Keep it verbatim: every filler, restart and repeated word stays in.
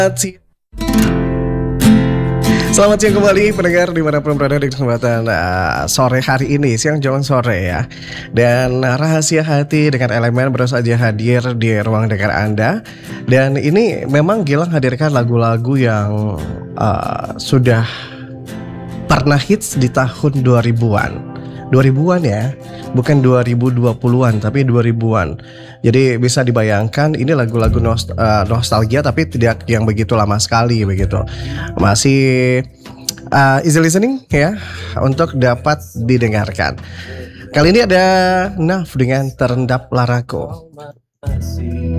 Selamat siang kembali pendengar dimanapun berada di kesempatan uh, sore hari ini, siang jelang sore ya. Dan uh, rahasia hati dengan elemen baru saja hadir di ruang dengar Anda. Dan ini memang Gilang hadirkan lagu-lagu yang uh, sudah pernah hits di tahun dua ribuan. dua ribuan ya, bukan dua ribu dua puluhan tapi dua ribuan. Jadi bisa dibayangkan ini lagu-lagu nost- uh, nostalgia tapi tidak yang begitu lama sekali begitu. Masih uh, easy listening ya untuk dapat didengarkan. Kali ini ada Naf dengan Terendap Laraku.